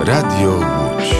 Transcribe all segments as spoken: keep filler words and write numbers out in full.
Radio Łódź.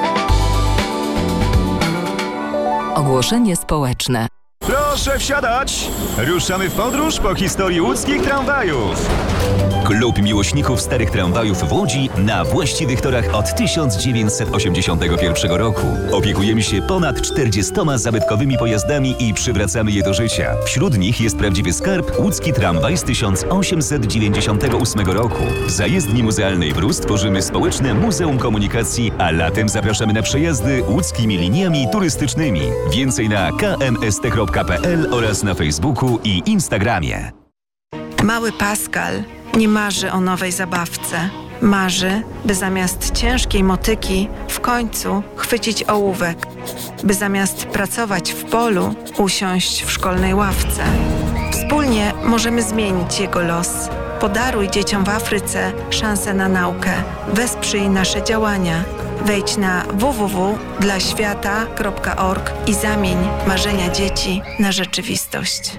Ogłoszenie społeczne. Proszę wsiadać! Ruszamy w podróż po historii łódzkich tramwajów. Klub miłośników starych tramwajów w Łodzi na właściwych torach od tysiąc dziewięćset osiemdziesiątego pierwszego roku. Opiekujemy się ponad czterdziestoma zabytkowymi pojazdami i przywracamy je do życia. Wśród nich jest prawdziwy skarb łódzki tramwaj z tysiąc osiemset dziewięćdziesiątego ósmego roku. W zajezdni muzealnej w Rus tworzymy społeczne Muzeum Komunikacji, a latem zapraszamy na przejazdy łódzkimi liniami turystycznymi. Więcej na k m s t kropka p l oraz na Facebooku i Instagramie. Mały Pascal nie marzy o nowej zabawce. Marzy, by zamiast ciężkiej motyki w końcu chwycić ołówek, by zamiast pracować w polu usiąść w szkolnej ławce. Wspólnie możemy zmienić jego los. Podaruj dzieciom w Afryce szansę na naukę. Wesprzyj nasze działania. Wejdź na w w w kropka dla świata kropka org i zamień marzenia dzieci na rzeczywistość.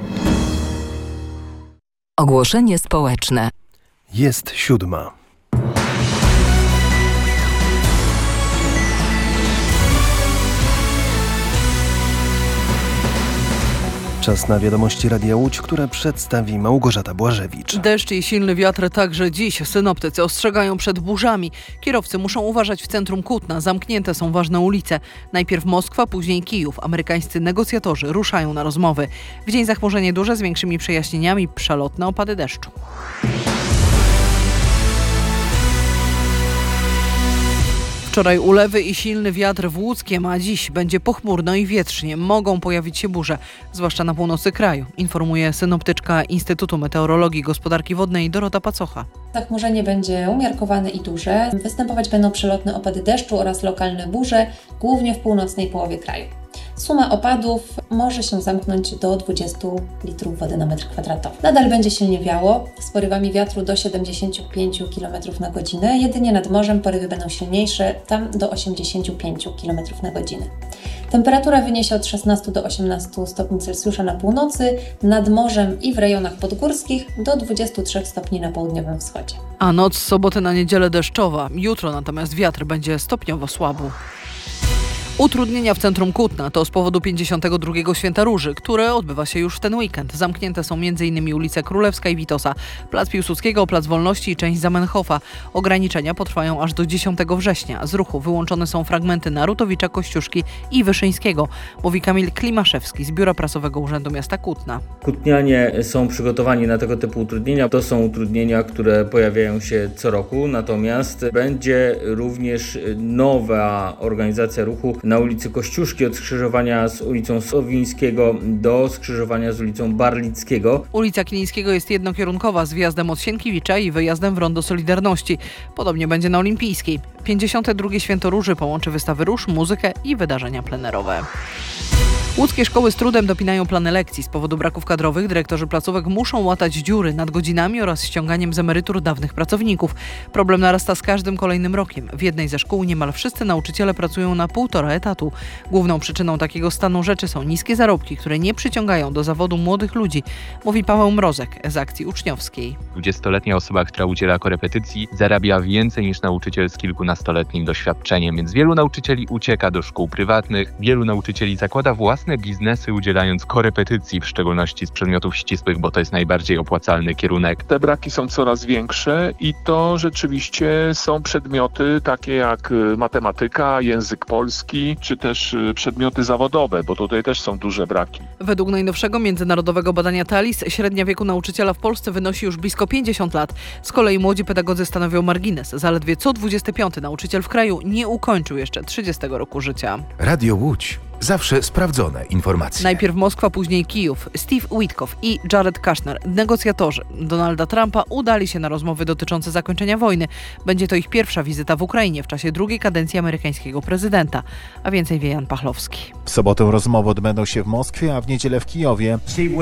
Ogłoszenie społeczne. Jest siódma. Czas na wiadomości Radia Łódź, które przedstawi Małgorzata Błażewicz. Deszcz i silny wiatr także dziś. Synoptycy ostrzegają przed burzami. Kierowcy muszą uważać w centrum Kutna. Zamknięte są ważne ulice. Najpierw Moskwa, później Kijów. Amerykańscy negocjatorzy ruszają na rozmowy. W dzień zachmurzenie duże z większymi przejaśnieniami, przelotne opady deszczu. Wczoraj ulewy i silny wiatr w Łódzkiem, a dziś będzie pochmurno i wietrznie. Mogą pojawić się burze, zwłaszcza na północy kraju, informuje synoptyczka Instytutu Meteorologii i Gospodarki Wodnej Dorota Pacocha. Zachmurzenie będzie umiarkowane i duże. Występować będą przelotne opady deszczu oraz lokalne burze, głównie w północnej połowie kraju. Suma opadów może się zamknąć do dwudziestu litrów wody na metr kwadratowy. Nadal będzie silnie wiało, z porywami wiatru do siedemdziesięciu pięciu kilometrów na godzinę. Jedynie nad morzem porywy będą silniejsze, tam do osiemdziesięciu pięciu kilometrów na godzinę. Temperatura wyniesie od szesnastu do osiemnastu stopni Celsjusza na północy, nad morzem i w rejonach podgórskich do dwudziestu trzech stopni na południowym wschodzie. A noc z soboty na niedzielę deszczowa. Jutro natomiast wiatr będzie stopniowo słabł. Utrudnienia w centrum Kutna to z powodu pięćdziesiątego drugiego Święta Róży, które odbywa się już w ten weekend. Zamknięte są m.in. ulice Królewska i Witosa, Plac Piłsudskiego, Plac Wolności i część Zamenhofa. Ograniczenia potrwają aż do dziesiątego września. Z ruchu wyłączone są fragmenty Narutowicza, Kościuszki i Wyszyńskiego, mówi Kamil Klimaszewski z Biura Prasowego Urzędu Miasta Kutna. Kutnianie są przygotowani na tego typu utrudnienia. To są utrudnienia, które pojawiają się co roku, natomiast będzie również nowa organizacja ruchu na ulicy Kościuszki od skrzyżowania z ulicą Sowińskiego do skrzyżowania z ulicą Barlickiego. Ulica Kilińskiego jest jednokierunkowa z wjazdem od Sienkiewicza i wyjazdem w Rondo Solidarności. Podobnie będzie na Olimpijskiej. pięćdziesiąte drugie Święto Róży połączy wystawy róż, muzykę i wydarzenia plenerowe. Łódzkie szkoły z trudem dopinają plany lekcji. Z powodu braków kadrowych dyrektorzy placówek muszą łatać dziury nad godzinami oraz ściąganiem z emerytur dawnych pracowników. Problem narasta z każdym kolejnym rokiem. W jednej ze szkół niemal wszyscy nauczyciele pracują na półtora etatu. Główną przyczyną takiego stanu rzeczy są niskie zarobki, które nie przyciągają do zawodu młodych ludzi, mówi Paweł Mrozek z akcji uczniowskiej. dwudziestoletnia osoba, która udziela korepetycji, zarabia więcej niż nauczyciel z kilkunastoletnim doświadczeniem, więc wielu nauczycieli ucieka do szkół prywatnych, wielu nauczycieli zakłada własne biznesy, udzielając korepetycji, w szczególności z przedmiotów ścisłych, bo to jest najbardziej opłacalny kierunek. Te braki są coraz większe i to rzeczywiście są przedmioty takie jak matematyka, język polski, czy też przedmioty zawodowe, bo tutaj też są duże braki. Według najnowszego międzynarodowego badania TALIS średnia wieku nauczyciela w Polsce wynosi już blisko pięćdziesiąt lat. Z kolei młodzi pedagodzy stanowią margines. Zaledwie co dwudziesty piąty nauczyciel w kraju nie ukończył jeszcze trzydziestego roku życia. Radio Łódź. Zawsze sprawdzone informacje. Najpierw Moskwa, później Kijów. Steve Witkow i Jared Kushner, negocjatorzy Donalda Trumpa, udali się na rozmowy dotyczące zakończenia wojny. Będzie to ich pierwsza wizyta w Ukrainie w czasie drugiej kadencji amerykańskiego prezydenta. A więcej wie Jan Pachlowski. W sobotę rozmowy odbędą się w Moskwie, a w niedzielę w Kijowie.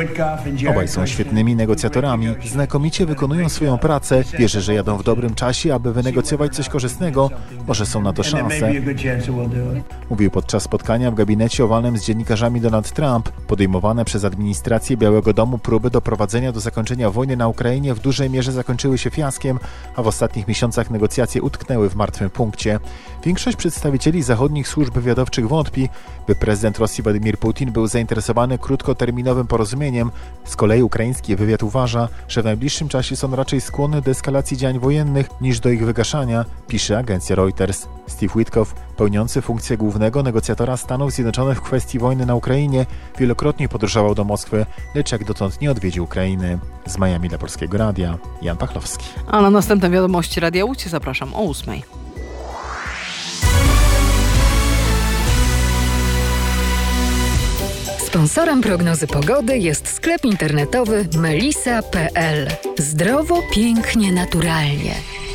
Obaj są świetnymi negocjatorami, znakomicie wykonują swoją pracę. Wierzę, że jadą w dobrym czasie, aby wynegocjować coś korzystnego. Może są na to szanse. Mówił podczas spotkania w gabinecie gabinecie owalnym z dziennikarzami Donald Trump. Podejmowane przez administrację Białego Domu próby doprowadzenia do zakończenia wojny na Ukrainie w dużej mierze zakończyły się fiaskiem, a w ostatnich miesiącach negocjacje utknęły w martwym punkcie. Większość przedstawicieli zachodnich służb wywiadowczych wątpi, by prezydent Rosji Władimir Putin był zainteresowany krótkoterminowym porozumieniem. Z kolei ukraiński wywiad uważa, że w najbliższym czasie są raczej skłonne do eskalacji działań wojennych niż do ich wygaszania, pisze agencja Reuters. Steve Witkow, pełniący funkcję głównego negocjatora Stanów Zjednoczonych w kwestii wojny na Ukrainie, wielokrotnie podróżował do Moskwy, lecz jak dotąd nie odwiedził Ukrainy. Z Miami dla Polskiego Radia, Jan Pachlowski. A na następne wiadomości Radia Łódź zapraszam o ósmej. Sponsorem prognozy pogody jest sklep internetowy melisa kropka pe el. Zdrowo, pięknie, naturalnie.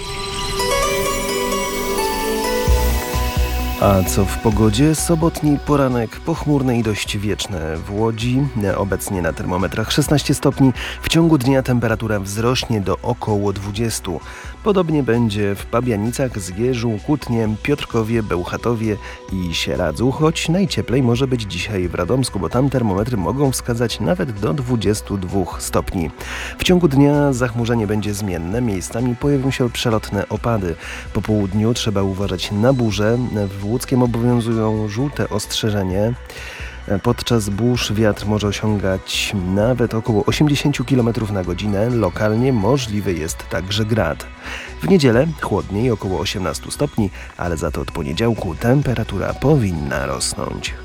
A co w pogodzie? Sobotni poranek pochmurny i dość wieczny w Łodzi. Obecnie na termometrach szesnaście stopni. W ciągu dnia temperatura wzrośnie do około dwudziestu. Podobnie będzie w Pabianicach, Zgierzu, Kutnie, Piotrkowie, Bełchatowie i Sieradzu, choć najcieplej może być dzisiaj w Radomsku, bo tam termometry mogą wskazać nawet do dwudziestu dwóch stopni. W ciągu dnia zachmurzenie będzie zmienne, miejscami pojawią się przelotne opady. Po południu trzeba uważać na burze. W Łódzkiem obowiązują żółte ostrzeżenie. Podczas burz wiatr może osiągać nawet około osiemdziesiąt kilometrów na godzinę. Lokalnie możliwy jest także grad. W niedzielę chłodniej, około osiemnastu stopni, ale za to od poniedziałku temperatura powinna rosnąć.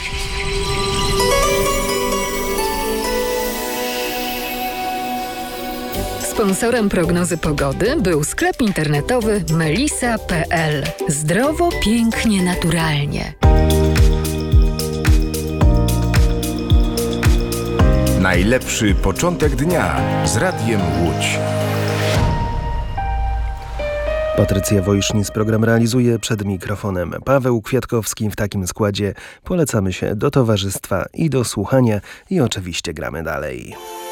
Sponsorem prognozy pogody był sklep internetowy melisa kropka pe el. Zdrowo, pięknie, naturalnie. Najlepszy początek dnia z Radiem Łódź. Patrycja Wojsznic program realizuje, przed mikrofonem Paweł Kwiatkowski. W takim składzie polecamy się do towarzystwa i do słuchania i oczywiście gramy dalej.